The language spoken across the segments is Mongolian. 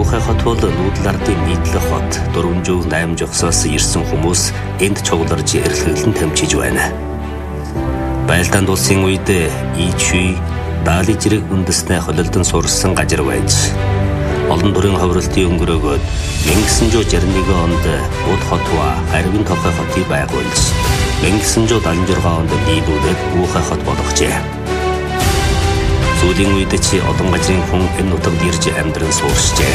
Уухай хот бол нүүдлардын нийтлэх хот 408 жогсоос ирсэн хүмүүс энд цугларж эрэлхийлэн тамчиж байна. Байлдаанд улсын үед Ичүй Даали зэрэг үндэснээ холилдон сурсан газар байж олон төрлийн ховролтын өнгөрөөгөөд 1961 онд Уд хотва Арвин Тохой хотыг байгуулж 1976 онд нийлүүлээд Уухай хот болгожээ. Сүүлийн үед чи олон газрын хүн энэ нутагт ирж амьдран сууршжээ.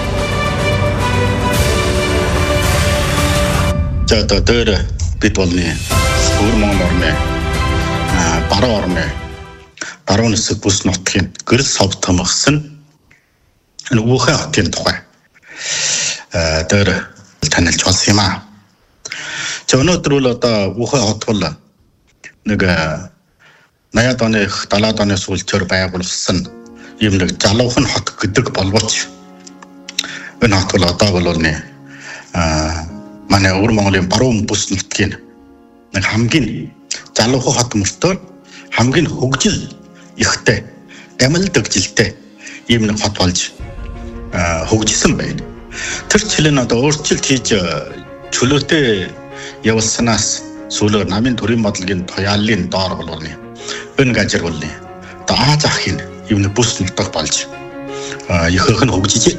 За одоо бид болны өвөр Монгол орны баруун орны баруун хэсэг бүс нутгийн гэрэл сав томгсон энэ Уухай хотын тухай дээр танилж болсон юм аа. За өнөөдөр бол одоо Уухай хот бол нэг 80-аад оны 70-аад оны сүүлчээр байгуулсан юм нэг залуухан хот гэдэг боловч энэ хот бол одоо бол манай өвөр Монголын баруун бүс нутгийн нэг хамгийн залуухан хот мөртөө хамгийн хөгжил ихтэй амилдагжилтэй ийм нэг хот болж хөгжсөн байна. Тэр чилэн одоо өөрчлөлт хийж чөлөөтэй явуулснаас сүүлээр намын төрийн бодлогын тояаллын доор болвол энэ газар бол одоо Аз ахын юм нэг бүс нутаг болж ихэнх нь хөгжижээ.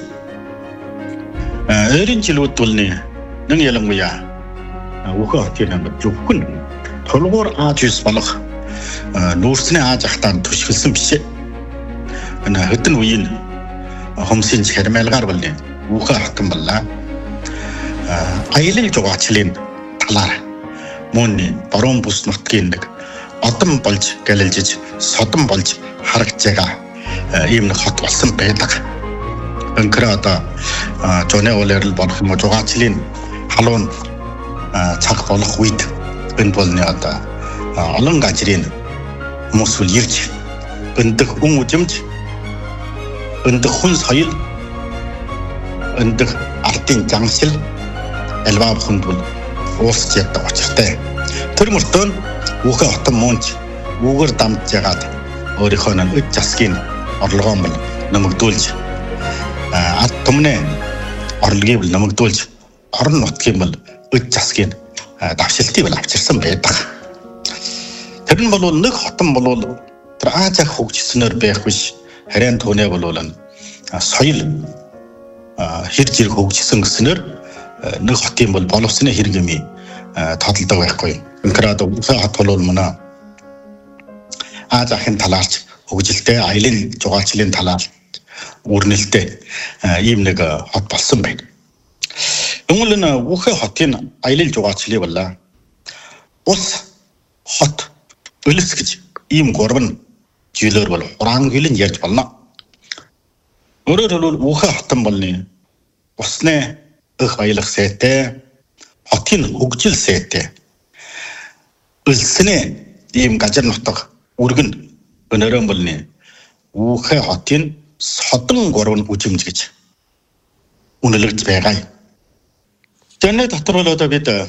Өөрийн жилүүд бол нэг ялангуяа Уухай хотын зөвхөн тулгуур Аз ус болох нүүрсний Аз ахтаа төшгөлсөн биш ээ. Энэ хэдэн үеийн хомсын хэрмэлгаар бол Уухай хотон боллаа. Аялал жугаачлалын талаар мөн баруун бүс нутгийн нэг одон болж гэлэлжиж содон болж харагдж байгаа ийм нэг хот болсон байдаг. Өнкөр одоо зуны улирал болох юм жугаачлалын халуун цаг болох үед энэ бол одоо олон газрын хүмүүс үл ирж өндөх хүн үжимж өндөх хүн соёл өндөх ардын зангшил элбаа бүхэнд бол уусч яддаг учиртай. Тэр мөртөө Уухай хотон мөнч үгээр дамж ягаад өөрийнхөө өд засгийн орлогоо нэмэгдүүлж ард түмний орлогыг нэмэгдүүлж орон нутгийн өд засгийн давшилтыг авчирсан байдаг. Тэр нь бол нэг хотон бол тэр Аз ах хөгжснөөр байх биш харин түүнээ бол соёл хэр зэрэг хөгжсөн гэснээр нэг хотын боловсны хэрэг юм тодлдог байхгүй. Өнөөдөр Уухай хот бол манай Аз ахын талаарч хөгжилтэй аялал жугаачлалын талаар үрнэлтэй ийм нэг хот болсон байна. Өнгөлн Уухай хотын аялал жугаачлалыг боллаа. Ус хот өлс гэж ийм гурван зүйлээр бол хураан гэлэн ярьж болно. Өөрөөр хэлбэл Уухай хотон болны усны өх баялах сайтай хотын хөгжил сайтай өлснээ ийм газар нутаг үргэн өнөрөн болны Уухай хотын содон гурван үжимж гэж үнэлэгдэж байгаа. Тэний дотор бол одоо бид